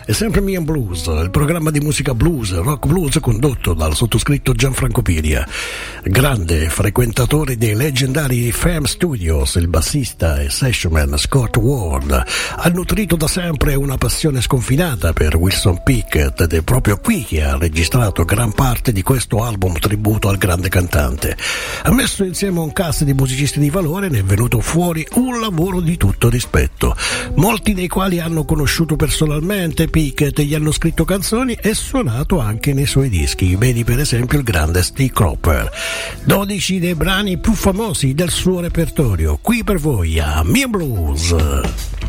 È sempre Me and Blues, il programma di musica blues, rock blues condotto dal sottoscritto Gianfranco Piria. Grande frequentatore dei leggendari Fam Studios, il bassista e sessionman Scott Ward ha nutrito da sempre una passione sconfinata per Wilson Pickett ed è proprio qui che ha registrato gran parte di questo album tributo al grande cantante. Ha messo insieme un cast di musicisti di valore e ne è venuto fuori un lavoro di tutto rispetto, molti dei quali hanno conosciuto personalmente Pickett, gli hanno scritto canzoni e suonato anche nei suoi dischi. Vedi per esempio il grande Steve Cropper. 12 dei brani più famosi del suo repertorio, qui per voi a Me and Blues.